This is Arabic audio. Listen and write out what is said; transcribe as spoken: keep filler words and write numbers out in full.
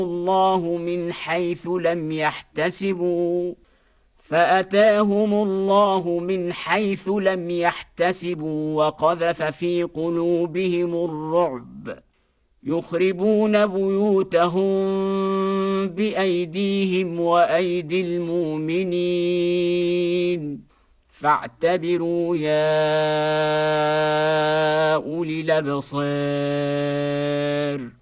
الله من حيث لم يحتسبوا فأتاهم الله من حيث لم يحتسبوا وقذف في قلوبهم الرعب يخربون بيوتهم بأيديهم وأيدي المؤمنين فاعتبروا يا أولي الأبصار